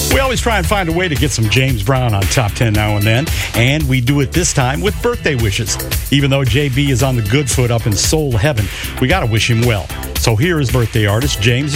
We always try and find a way to get some James Brown on Top 10 now and then, and we do it this time with birthday wishes. Even though JB is on the good foot up in soul heaven, we got to wish him well. So here is birthday artist James